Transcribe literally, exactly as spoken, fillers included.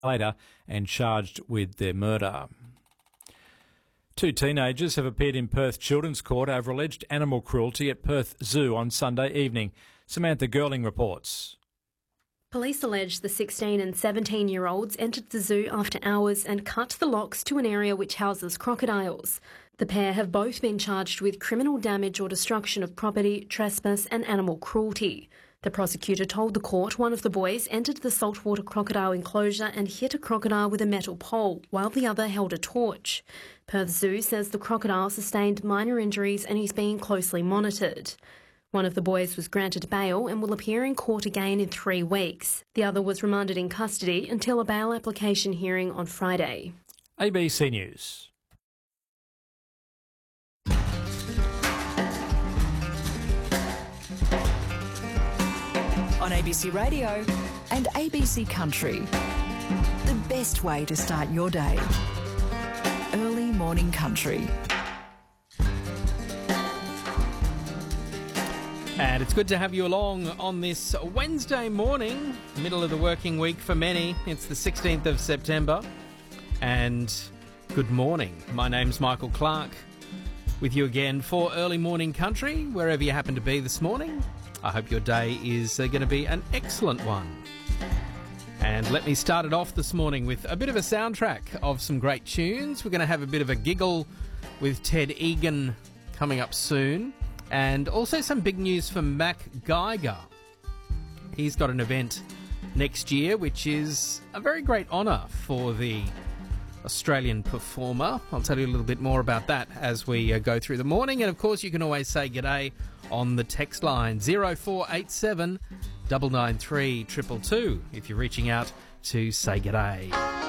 later and charged with their murder. Two teenagers have appeared in Perth Children's Court over alleged animal cruelty at Perth Zoo on Sunday evening. Samantha Girling reports. Police allege the sixteen and seventeen-year-olds entered the zoo after hours and cut the locks to an area which houses crocodiles. The pair have both been charged with criminal damage or destruction of property, trespass and animal cruelty. The prosecutor told the court one of the boys entered the saltwater crocodile enclosure and hit a crocodile with a metal pole, while the other held a torch. Perth Zoo says the crocodile sustained minor injuries and is being closely monitored. One of the boys was granted bail and will appear in court again in three weeks. The other was remanded in custody until a bail application hearing on Friday. A B C News. On A B C Radio and A B C Country. The best way to start your day. Early morning country. And it's good to have you along on this Wednesday morning, middle of the working week for many. It's the sixteenth of September. And good morning. My name's Michael Clark, with you again for Early Morning Country, wherever you happen to be this morning. I hope your day is uh, going to be an excellent one. And let me start it off this morning with a bit of a soundtrack of some great tunes. We're going to have a bit of a giggle with Ted Egan coming up soon. And also some big news from Mac Geiger. He's got an event next year, which is a very great honour for the Australian performer. I'll tell you a little bit more about that as we uh, go through the morning. And, of course, you can always say g'day on the text line zero four eight seven nine nine three two two two if you're reaching out to say g'day.